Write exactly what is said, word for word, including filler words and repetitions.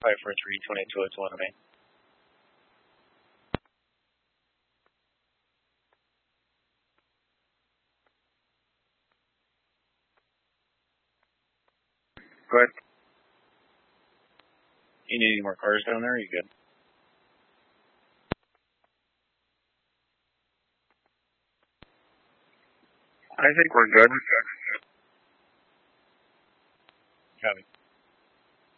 five four three, twenty-two oh two on the main. Go ahead. You need any more cars down there? Or you good? I think we're good. Copy.